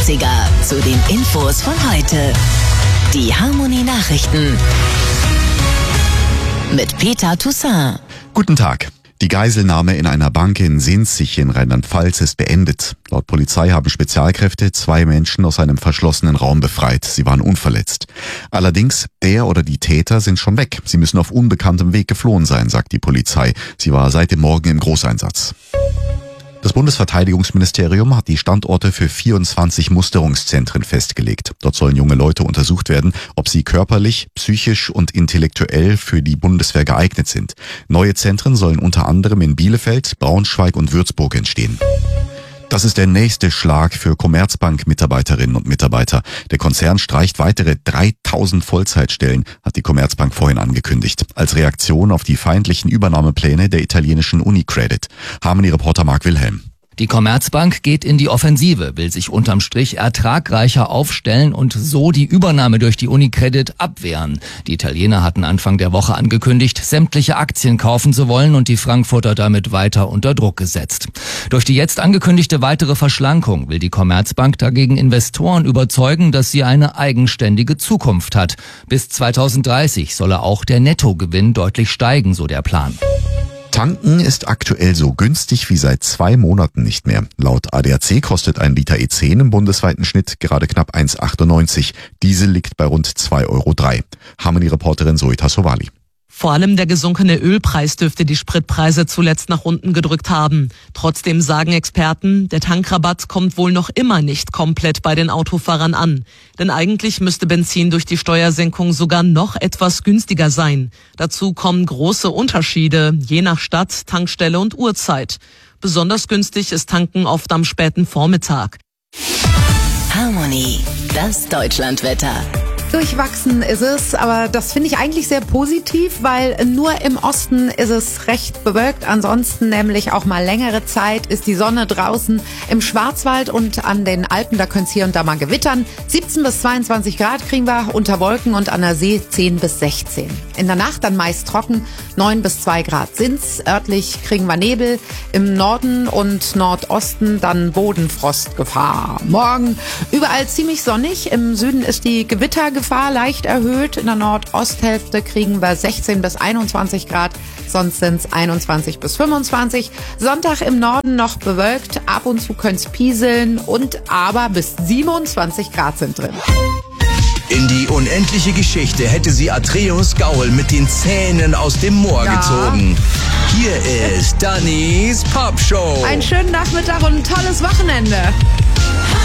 80er zu den Infos von heute. Die Harmony Nachrichten mit Peter Toussaint. Guten Tag. Die Geiselnahme in einer Bank in Sinzig in Rheinland-Pfalz ist beendet. Laut Polizei haben Spezialkräfte 2 Menschen aus einem verschlossenen Raum befreit. Sie waren unverletzt. Allerdings, der oder die Täter sind schon weg. Sie müssen auf unbekanntem Weg geflohen sein, sagt die Polizei. Sie war seit dem Morgen im Großeinsatz. Das Bundesverteidigungsministerium hat die Standorte für 24 Musterungszentren festgelegt. Dort sollen junge Leute untersucht werden, ob sie körperlich, psychisch und intellektuell für die Bundeswehr geeignet sind. Neue Zentren sollen unter anderem in Bielefeld, Braunschweig und Würzburg entstehen. Das ist der nächste Schlag für Commerzbank-Mitarbeiterinnen und Mitarbeiter. Der Konzern streicht weitere 3000 Vollzeitstellen, hat die Commerzbank vorhin angekündigt, als Reaktion auf die feindlichen Übernahmepläne der italienischen Unicredit. Harmony-Reporter Marc Wilhelm. Die Commerzbank geht in die Offensive, will sich unterm Strich ertragreicher aufstellen und so die Übernahme durch die Unicredit abwehren. Die Italiener hatten Anfang der Woche angekündigt, sämtliche Aktien kaufen zu wollen und die Frankfurter damit weiter unter Druck gesetzt. Durch die jetzt angekündigte weitere Verschlankung will die Commerzbank dagegen Investoren überzeugen, dass sie eine eigenständige Zukunft hat. Bis 2030 solle auch der Nettogewinn deutlich steigen, so der Plan. Tanken ist aktuell so günstig wie seit 2 Monaten nicht mehr. Laut ADAC kostet ein Liter E10 im bundesweiten Schnitt gerade knapp 1,98. Diesel liegt bei rund 2,03 €. Harmony-Reporterin Zoe Tassovali. Vor allem der gesunkene Ölpreis dürfte die Spritpreise zuletzt nach unten gedrückt haben. Trotzdem sagen Experten, der Tankrabatt kommt wohl noch immer nicht komplett bei den Autofahrern an. Denn eigentlich müsste Benzin durch die Steuersenkung sogar noch etwas günstiger sein. Dazu kommen große Unterschiede, je nach Stadt, Tankstelle und Uhrzeit. Besonders günstig ist Tanken oft am späten Vormittag. Harmony, das Deutschlandwetter. Durchwachsen ist es, aber das finde ich eigentlich sehr positiv, weil nur im Osten ist es recht bewölkt. Ansonsten nämlich auch mal längere Zeit ist die Sonne draußen. Im Schwarzwald und an den Alpen, da könnte es hier und da mal gewittern. 17 bis 22 Grad kriegen wir unter Wolken und an der See 10 bis 16. In der Nacht dann meist trocken, 9 bis 2 Grad sind's. Örtlich kriegen wir Nebel. Im Norden und Nordosten dann Bodenfrostgefahr. Morgen überall ziemlich sonnig. Im Süden ist die Gewittergefahr leicht erhöht. In der Nordosthälfte kriegen wir 16 bis 21 Grad, sonst sind es 21 bis 25. Sonntag im Norden noch bewölkt, ab und zu könnte es pieseln und aber bis 27 Grad sind drin. In die unendliche Geschichte hätte sie Atreus Gaul mit den Zähnen aus dem Moor gezogen. Hier ist Dannys Popshow. Einen schönen Nachmittag und ein tolles Wochenende.